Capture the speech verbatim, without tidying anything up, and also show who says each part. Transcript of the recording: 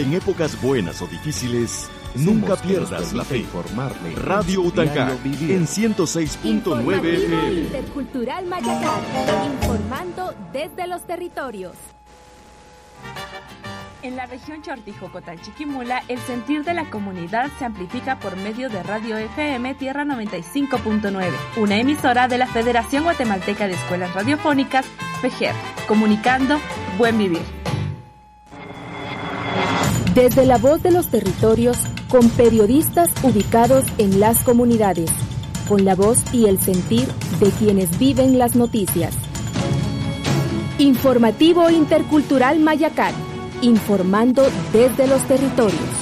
Speaker 1: En épocas buenas o difíciles, nunca pierdas la fe. Radio Utancá, en ciento seis punto nueve F M.
Speaker 2: Intercultural Mayacán, informando desde los territorios.
Speaker 3: En la región Chortijocotán-Chiquimula, el sentir de la comunidad se amplifica por medio de Radio F M Tierra noventa y cinco punto nueve, una emisora de la Federación Guatemalteca de Escuelas Radiofónicas, FEGER, comunicando Buen Vivir.
Speaker 2: Desde la voz de los territorios, con periodistas ubicados en las comunidades, con la voz y el sentir de quienes viven las noticias. Informativo Intercultural Mayacán, informando desde los territorios.